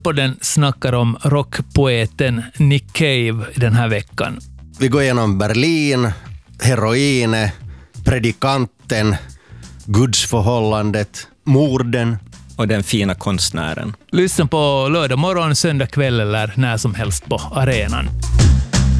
Podden snackar om rockpoeten Nick Cave den här veckan. Vi går igenom Berlin, heroin, predikanten, gudsförhållandet, morden och den fina konstnären. Lyssna på lördag morgon, söndag kväll eller när som helst på arenan.